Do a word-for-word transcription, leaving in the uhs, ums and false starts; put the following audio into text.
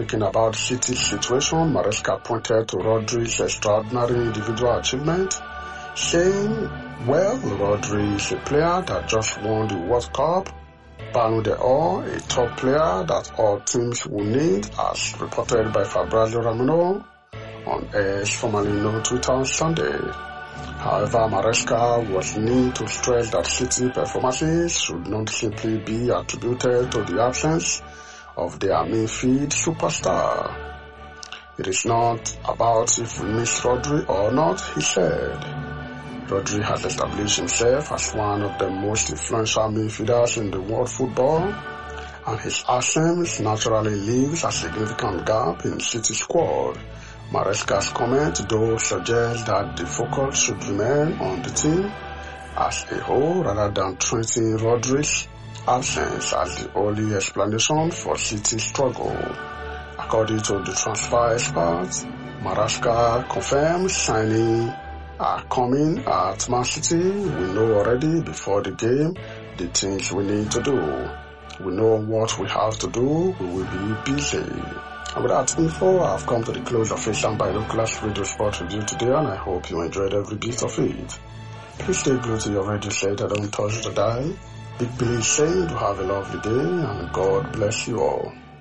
Speaking about City's situation, Maresca pointed to Rodri's extraordinary individual achievement, saying, well, Rodri is a player that just won the World Cup, Ballon d'Or, a top player that all teams will need, as reported by Fabrizio Romano on X, formerly known Twitter, on Sunday. However, Maresca was need to stress that City performances should not simply be attributed to the absence of their midfield superstar. It is not about if we miss Rodri or not, he said. Rodri has established himself as one of the most influential midfielders in the world football, and his absence naturally leaves a significant gap in City's squad. Maresca's comment, though, suggests that the focus should remain on the team as a whole rather than treating Rodri's absence as the only explanation for City's struggle. According to the transfer experts, Maresca confirms signing are coming at Man City. We know already before the game the things we need to do. We know what we have to do. We will be busy. And with that info, I've come to the close of Asian Binoculars Radio Sport Review today, and I hope you enjoyed every bit of it. Please stay glued to your radio set and don't touch the dial. Big Billy is saying to have a lovely day, and God bless you all.